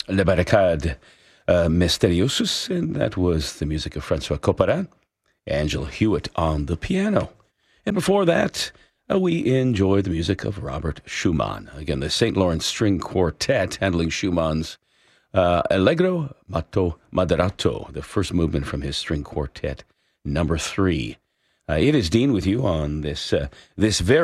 Le Barricade Mysteriosus, and that was the music of Francois Couperin, Angela Hewitt on the piano. And before that, we enjoyed the music of Robert Schumann. Again, the St. Lawrence String Quartet handling Schumann's Allegro Molto Moderato, the first movement from his String Quartet, number 3. It is Dean with you on this very